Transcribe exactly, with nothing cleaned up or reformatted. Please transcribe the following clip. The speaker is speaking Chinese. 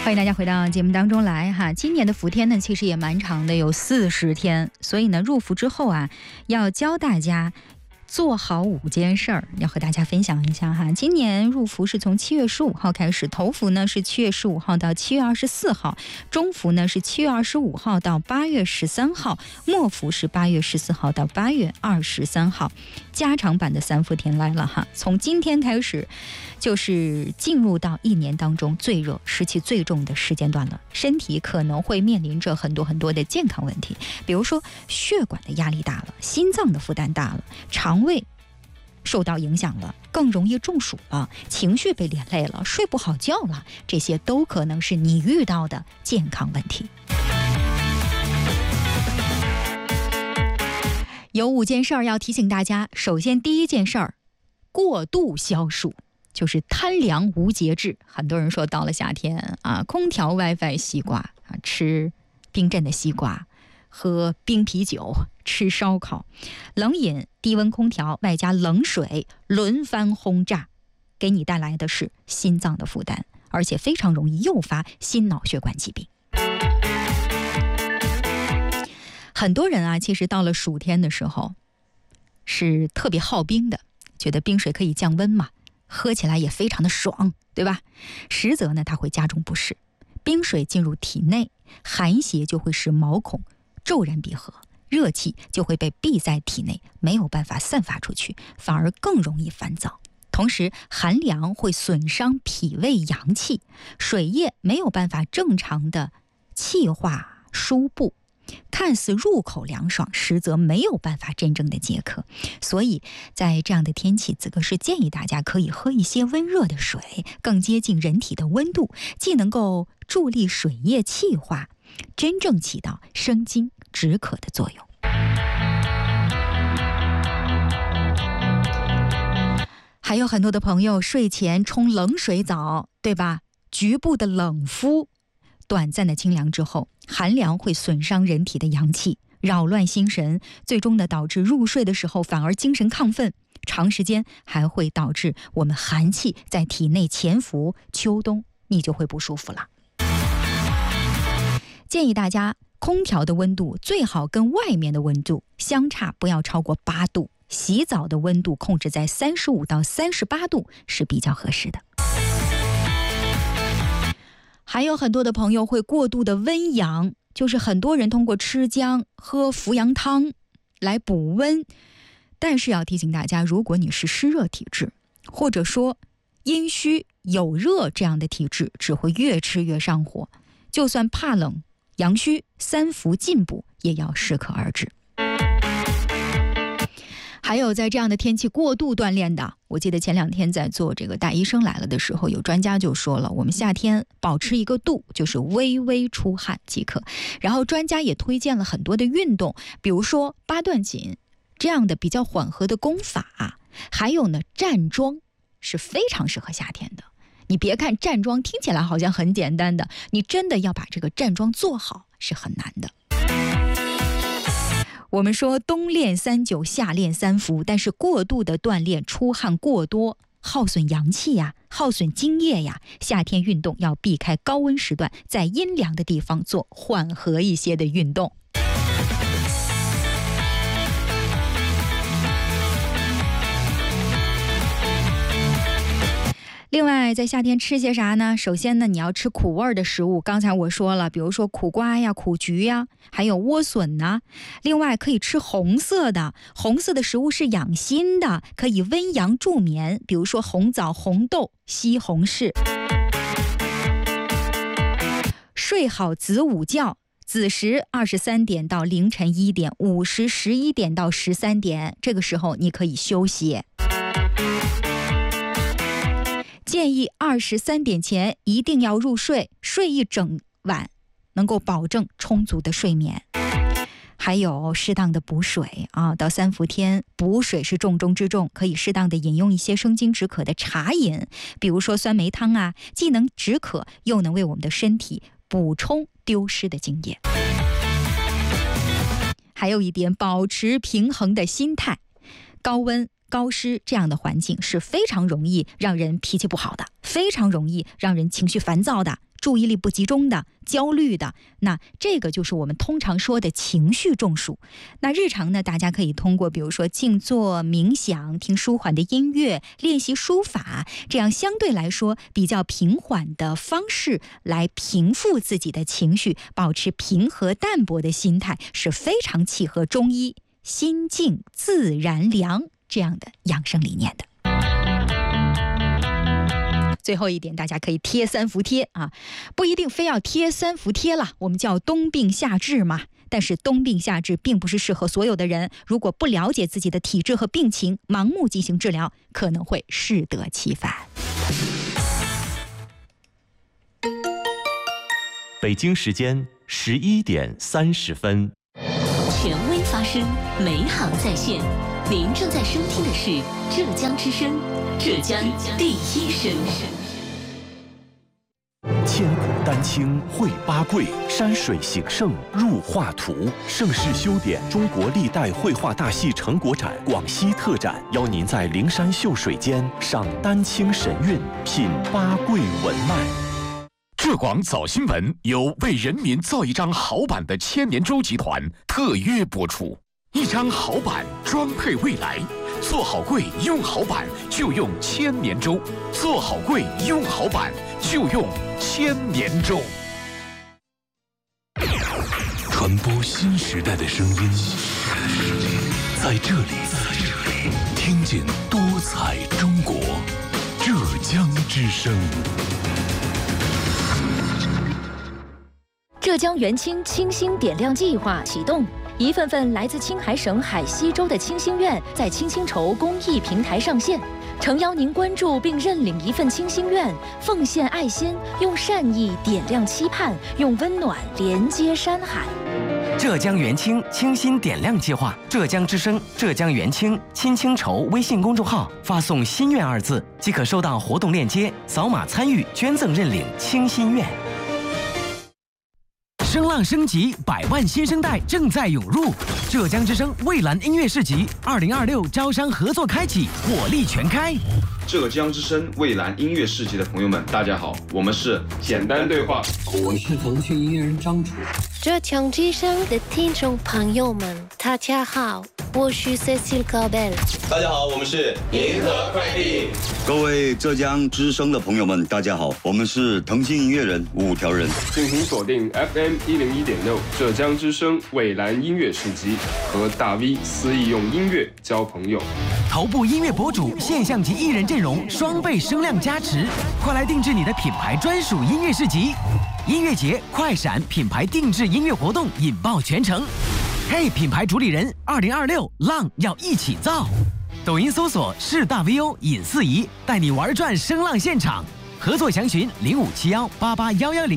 欢迎大家回到节目当中来哈。今年的伏天呢，其实也蛮长的，有四十天，所以呢，入伏之后啊，要教大家做好五件事儿，要和大家分享一下哈。今年入伏是从七月十五号开始，头伏呢是七月十五号到七月二十四号，中伏呢是七月二十五号到八月十三号，末伏是八月十四号到八月二十三号。加长版的三伏天来了哈，从今天开始就是进入到一年当中最热、湿气最重的时间段了，身体可能会面临着很多很多的健康问题，比如说血管的压力大了，心脏的负担大了，肠胃受到影响了，更容易中暑了，情绪被连累了，睡不好觉了，这些都可能是你遇到的健康问题。有五件事儿要提醒大家。首先第一件事儿，过度消暑，就是贪凉无节制。很多人说到了夏天啊，空调 WiFi 西瓜啊，吃冰镇的西瓜，喝冰啤酒，吃烧烤，冷饮、低温空调外加冷水轮番轰炸，给你带来的是心脏的负担，而且非常容易诱发心脑血管疾病。很多人啊，其实到了暑天的时候是特别好冰的，觉得冰水可以降温嘛，喝起来也非常的爽，对吧？实则呢，它会加重不适。冰水进入体内，寒邪就会使毛孔骤然闭合，热气就会被闭在体内，没有办法散发出去，反而更容易烦躁。同时，寒凉会损伤脾胃阳气，水液没有办法正常的气化输布，看似入口凉爽，实则没有办法真正的解渴。所以在这样的天气，子哥是建议大家可以喝一些温热的水，更接近人体的温度，既能够助力水液气化，真正起到生津止渴的作用。还有很多的朋友睡前冲冷水澡，对吧？局部的冷敷，短暂的清凉之后，寒凉会损伤人体的阳气，扰乱心神，最终呢导致入睡的时候反而精神亢奋，长时间还会导致我们寒气在体内潜伏，秋冬你就会不舒服了。建议大家空调的温度最好跟外面的温度相差不要超过八度，洗澡的温度控制在三十五到三十八度是比较合适的。还有很多的朋友会过度的温阳，就是很多人通过吃姜、喝扶阳汤来补温，但是要提醒大家，如果你是湿热体质，或者说阴虚有热这样的体质，只会越吃越上火，就算怕冷阳虚，三伏进补也要适可而止。还有在这样的天气过度锻炼的，我记得前两天在做这个大医生来了的时候，有专家就说了，我们夏天保持一个度，就是微微出汗即可。然后专家也推荐了很多的运动，比如说八段锦这样的比较缓和的功法，还有呢站桩是非常适合夏天的。你别看站桩听起来好像很简单的，你真的要把这个站桩做好是很难的。我们说冬练三九，夏练三伏，但是过度的锻炼，出汗过多，耗损阳气呀，耗损津液呀。夏天运动要避开高温时段，在阴凉的地方做缓和一些的运动。另外在夏天吃些啥呢？首先呢，你要吃苦味的食物，刚才我说了，比如说苦瓜呀、苦菊呀，还有莴笋呐。另外可以吃红色的，红色的食物是养心的，可以温阳助眠，比如说红枣、红豆、西红柿。睡好子午觉，子时二十三点到凌晨一点，午时十一点到十三点，这个时候你可以休息。建议二十三点前一定要入睡，睡一整晚，能够保证充足的睡眠。还有适当的补水啊，到三伏天补水是重中之重，可以适当的饮用一些生津止渴的茶饮，比如说酸梅汤啊，既能止渴，又能为我们的身体补充丢失的津液。还有一点，保持平衡的心态，高温高湿这样的环境是非常容易让人脾气不好的，非常容易让人情绪烦躁的， 注意力不集中的、焦虑的，那这个就是我们通常说的情绪中暑。那日常呢，大家可以通过比如说静坐、冥想、听舒缓的音乐、练习书法，这样相对来说比较平缓的方式来平复自己的情绪，保持平和淡泊的心态，是非常契合中医心静自然凉这样的养生理念的。最后一点，大家可以贴三伏贴啊，不一定非要贴三伏贴了，我们叫冬病夏治嘛。但是冬病夏治并不是适合所有的人，如果不了解自己的体质和病情，盲目进行治疗，可能会适得其反。 北京时间十一点三十分。 权威发声，美好在线。您正在收听的是浙江之声，浙江第一声。 千古丹青绘八桂，山水形胜入画图。盛世修典中国历代绘画大戏成果展广西特展，邀您在灵山秀水间赏丹青神韵，品八桂文脉。 浙广早新闻由为人民造一张好版的千年舟集团特约播出。一张好版装配未来，做好柜用好版就用千年舟，做好柜用好版就用千年舟。 传播新时代的声音，在这里，听见多彩中国，浙江之声。 浙江元清清新点亮计划启动。一份份来自青海省海西州的清心愿在青青筹公益平台上线，诚邀您关注并认领一份清心愿，奉献爱心，用善意点亮期盼，用温暖连接山海。 浙江元清清新点亮计划，浙江之声、浙江元清青青筹微信公众号发送“心愿”二字，即可收到活动链接，扫码参与捐赠认领清心愿。声浪升级，百万新生代正在涌入。浙江之声蔚蓝音乐市集二零二六招商合作开启，火力全开。 浙江之声蔚蓝音乐市集的朋友们，大家好，我们是简单对话， 我是腾讯音乐人张楚。 浙江之声的听众朋友们，大家好，我是 Cecil Gabel。 大家好，我们是银河快递。 各位浙江之声的朋友们，大家好，我们是腾讯音乐人五条人。 敬请锁定 F M 一零一点六浙江之声蔚蓝音乐市集，和大 V 肆意用音乐交朋友。 头部音乐博主现象级艺人阵容双倍声量加持，快来定制你的品牌专属音乐市集。音乐节快闪品牌定制音乐活动引爆全城。嘿，品牌主理人，二零二六浪要一起造。抖音搜索是大 V O 尹四仪，带你玩转声浪现场。合作详询零五七幺八八幺幺零。